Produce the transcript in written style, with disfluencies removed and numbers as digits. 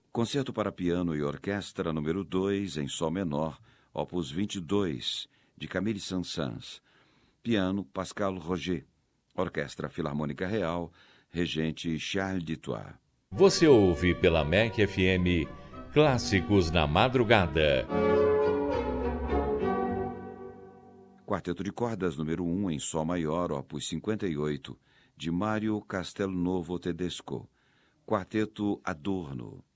Concerto para piano e orquestra número 2, em sol menor, opus 22, de Camille Saint-Saëns. Piano, Pascal Roger. Orquestra Filarmônica Real, regente Charles Dutoit. Você ouve pela MEC FM Clássicos na Madrugada. Quarteto de cordas número 1, em sol maior, opus 58, de Mário Castelnuovo Tedesco. Quarteto Adorno.